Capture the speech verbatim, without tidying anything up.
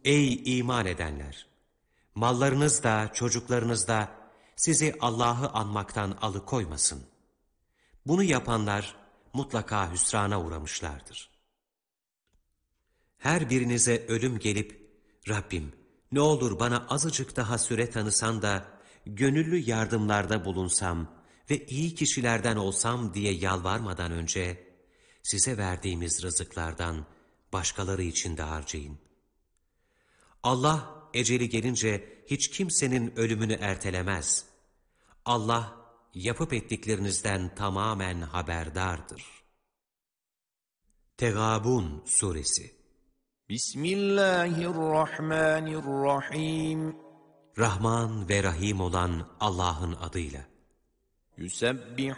Ey iman edenler! Mallarınız da çocuklarınız da sizi Allah'ı anmaktan alıkoymasın. Bunu yapanlar mutlaka hüsrana uğramışlardır. Her birinize ölüm gelip, Rabbim ne olur bana azıcık daha süre tanısan da gönüllü yardımlarda bulunsam ve iyi kişilerden olsam diye yalvarmadan önce size verdiğimiz rızıklardan başkaları için de harcayın. Allah eceli gelince hiç kimsenin ölümünü ertelemez. Allah yapıp ettiklerinizden tamamen haberdardır. Tegabun Suresi. Bismillahirrahmanirrahim. Rahman ve Rahim olan Allah'ın adıyla. Yusebbih